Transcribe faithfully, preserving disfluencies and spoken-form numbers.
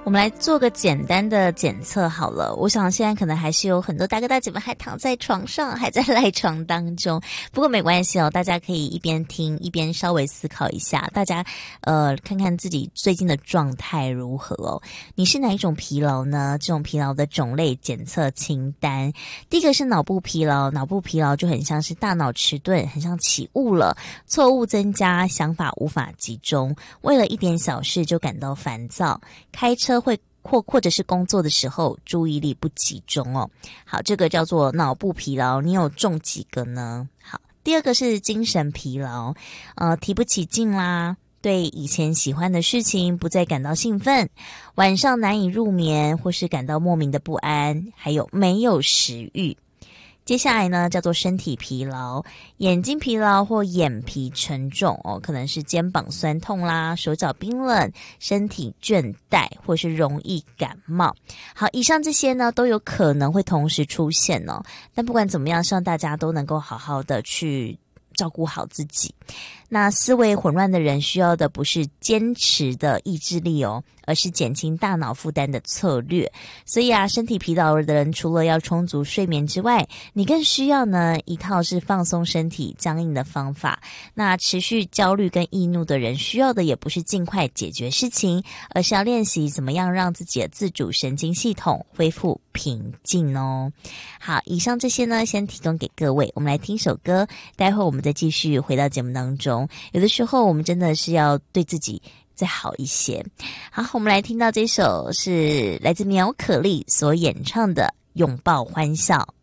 我们来做个简单的检测好了。我想现在可能还是有很多大哥大姐们还躺在床上，还在赖床当中。不过没关系哦，大家可以一边听一边稍微思考一下，大家呃看看自己最近的状态如何哦。你是哪一种疲劳呢？这种疲劳的种类检测清单，第一个是脑部疲劳，脑部疲劳就很像是大脑迟钝，很像起雾了，错误增加，想法无法集中，为了一点小事就感到烦躁，开车会或或者是工作的时候注意力不集中哦。好，这个叫做脑部疲劳，你有中几个呢？好，第二个是精神疲劳，呃，提不起劲啦，对以前喜欢的事情不再感到兴奋，晚上难以入眠，或是感到莫名的不安，还有没有食欲。接下来呢，叫做身体疲劳，眼睛疲劳或眼皮沉重哦，可能是肩膀酸痛啦，手脚冰冷，身体倦怠，或是容易感冒。好，以上这些呢，都有可能会同时出现哦。但不管怎么样，希望大家都能够好好的去照顾好自己。那思维混乱的人需要的不是坚持的意志力哦，而是减轻大脑负担的策略。所以啊，身体疲劳的人除了要充足睡眠之外，你更需要呢一套是放松身体僵硬的方法。那持续焦虑跟易怒的人需要的也不是尽快解决事情，而是要练习怎么样让自己的自主神经系统恢复平静哦。好，以上这些呢先提供给各位，我们来听首歌，待会我们再继续回到节目当中。有的时候我们真的是要对自己再好一些。好，我们来听到这首是来自苗可丽所演唱的《拥抱欢笑》。